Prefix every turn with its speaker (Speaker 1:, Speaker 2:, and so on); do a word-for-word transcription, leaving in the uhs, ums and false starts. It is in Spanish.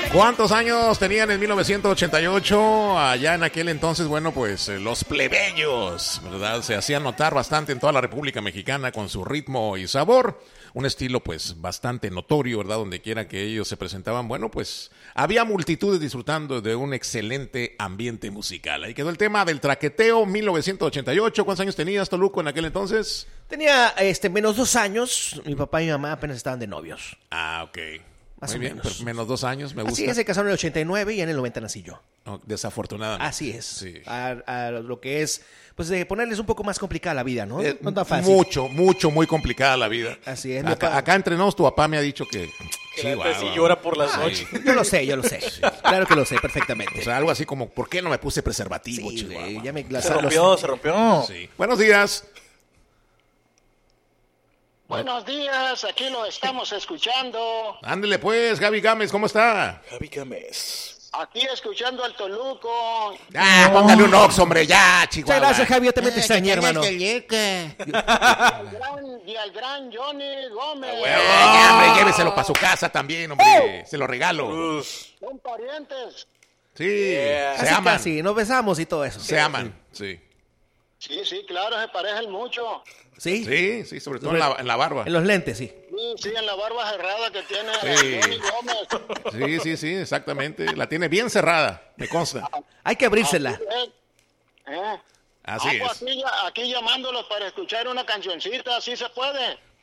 Speaker 1: ¿Cuántos años tenían en mil novecientos ochenta y ocho? Allá en aquel entonces, bueno, pues eh, los plebeyos, ¿verdad? Se hacían notar bastante en toda la República Mexicana con su ritmo y sabor. Un estilo, pues, bastante notorio, ¿verdad? Donde quiera que ellos se presentaban, bueno, pues, había multitudes disfrutando de un excelente ambiente musical. Ahí quedó el tema del traqueteo, mil novecientos ochenta y ocho. ¿Cuántos años tenías, Toluco, en aquel entonces?
Speaker 2: Tenía este, menos dos años. Mi papá y mi mamá apenas estaban de novios.
Speaker 1: Ah, ok.
Speaker 2: Más
Speaker 1: Muy
Speaker 2: o
Speaker 1: bien,
Speaker 2: menos.
Speaker 1: pero menos dos años, me gusta.
Speaker 2: Así es, se casaron en el ochenta y nueve y en el noventa nací yo.
Speaker 1: Oh, desafortunadamente.
Speaker 2: Así es.
Speaker 1: Sí.
Speaker 2: A, a lo que es, pues de ponerles un poco más complicada la vida, ¿no?
Speaker 1: Eh,
Speaker 2: No tan fácil.
Speaker 1: Mucho, mucho, muy complicada la vida.
Speaker 2: Así es. mi
Speaker 1: Acá,
Speaker 2: papá-
Speaker 1: acá entre nos, tu papá me ha dicho que...
Speaker 3: Que la neta
Speaker 1: Chihuahua.
Speaker 3: sí llora por las
Speaker 1: Ay.
Speaker 3: noches.
Speaker 2: Yo lo sé, yo lo sé. Claro que lo sé perfectamente.
Speaker 1: O sea, algo así como, ¿por qué no me puse preservativo,
Speaker 2: Sí,
Speaker 1: Chihuahua?
Speaker 2: güey, ya me la-
Speaker 3: Se
Speaker 2: los-
Speaker 3: rompió, se rompió.
Speaker 1: Sí. Buenos días.
Speaker 4: Buenos días, aquí lo estamos escuchando.
Speaker 1: Ándele pues, Gaby Gámez, ¿cómo está?
Speaker 3: Javi Gámez.
Speaker 4: Aquí escuchando al Toluco.
Speaker 1: Ah, póngale un ox, hombre, ya, Chihuahua.
Speaker 2: Muchas gracias, Javi. Yo también te extrañé, hermano.
Speaker 4: Y al gran, y al gran Johnny Gómez.
Speaker 1: Eh, ya, hombre, lléveselo para su casa también, hombre. Se lo regalo.
Speaker 4: Son parientes.
Speaker 1: Sí,
Speaker 3: Yeah.
Speaker 1: se
Speaker 2: Casi,
Speaker 1: aman.
Speaker 2: casi, nos besamos y todo eso.
Speaker 1: Se aman, sí.
Speaker 4: Sí, sí, claro, se parecen mucho.
Speaker 2: ¿Sí?
Speaker 1: Sí, sí, sobre todo en la, en la barba.
Speaker 2: En los lentes, sí.
Speaker 4: Sí, sí, en la barba cerrada que tiene
Speaker 1: Sí.
Speaker 4: Johnny Gómez.
Speaker 1: Sí, sí, sí, exactamente. La tiene bien cerrada, me consta.
Speaker 2: Hay que abrírsela.
Speaker 4: ¿Eh? ¿Eh?
Speaker 1: Así
Speaker 4: Ah, pues
Speaker 1: es.
Speaker 4: Aquí, ya- aquí llamándolos para escuchar una cancioncita, ¿sí se puede?